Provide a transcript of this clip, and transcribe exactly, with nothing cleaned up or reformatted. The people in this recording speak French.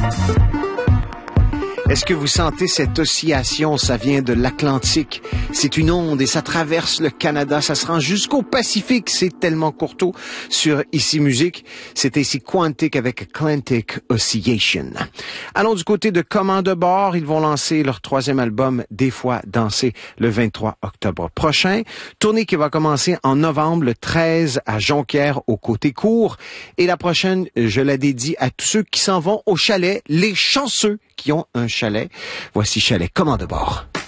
Est-ce que vous sentez cette oscillation? Ça vient de l'Atlantique. C'est une onde et ça traverse le Canada. Ça se rend jusqu'au Pacifique. C'est tellement courtois sur Ici Musique. C'était ici Quantic avec Atlantic Oscillation. Allons du côté de Commande de bord. Ils vont lancer leur troisième album, Des fois danser, le vingt-trois octobre prochain. Tournée qui va commencer en novembre, le treize à Jonquière, au Côté Court. Et la prochaine, je la dédie à tous ceux qui s'en vont au chalet, les chanceux qui ont un chalet. Voici Chalet Commande de bord.